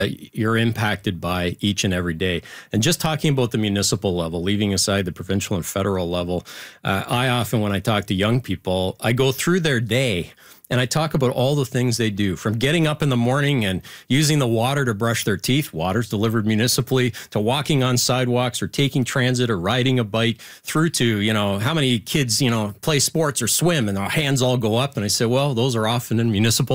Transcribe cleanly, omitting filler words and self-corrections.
you're impacted by each and every day. And just talking about the municipal level, leaving aside the provincial and federal level, I often, when I talk to young people, I go through their day and I talk about all the things they do, from getting up in the morning and using the water to brush their teeth, water's delivered municipally, to walking on sidewalks or taking transit or riding a bike, through to, how many kids, play sports or swim and their hands all go up. And I say, well, those are often in municipal